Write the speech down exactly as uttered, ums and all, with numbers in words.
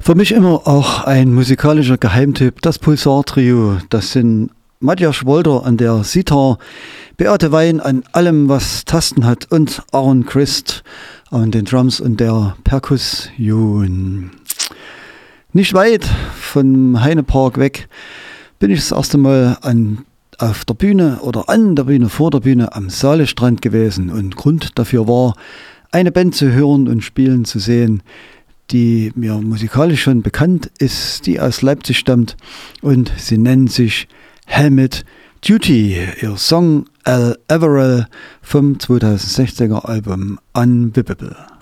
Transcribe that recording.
Für mich immer auch ein musikalischer Geheimtipp, das Pulsar-Trio. Das sind Matthias Wolter an der Sitar, Beate Wein an allem, was Tasten hat und Aaron Christ an den Drums und der Perkussion. Nicht weit vom Heinepark weg bin ich das erste Mal an, auf der Bühne oder an der Bühne, vor der Bühne am Saalestrand gewesen. Und Grund dafür war, eine Band zu hören und spielen zu sehen, die mir musikalisch schon bekannt ist, die aus Leipzig stammt, und sie nennen sich Helmet Duty. Ihr Song Al Everell vom zweitausendsechziger Album Unbibbable.